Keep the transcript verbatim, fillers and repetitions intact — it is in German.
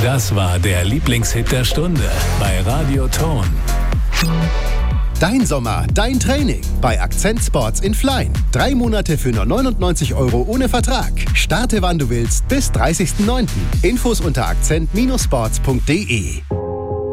Das war der Lieblingshit der Stunde bei Radio Ton. Dein Sommer, dein Training bei Akzent Sports in Flein. Drei Monate für nur neunundneunzig Euro ohne Vertrag. Starte wann du willst bis dreißigsten neunten Infos unter akzent Bindestrich sports punkt de.